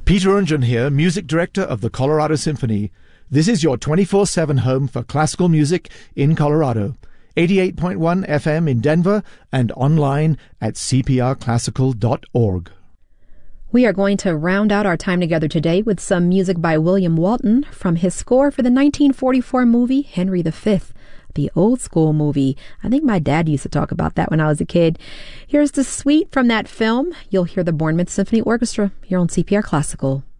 Peter Unjan here, Music Director of the Colorado Symphony. This is your 24/7 home for classical music in Colorado. 88.1 FM in Denver and online at cprclassical.org. We are going to round out our time together today with some music by William Walton from his score for the 1944 movie Henry V, the old school movie. I think my dad used to talk about that when I was a kid. Here's the suite from that film. You'll hear the Bournemouth Symphony Orchestra here on CPR Classical.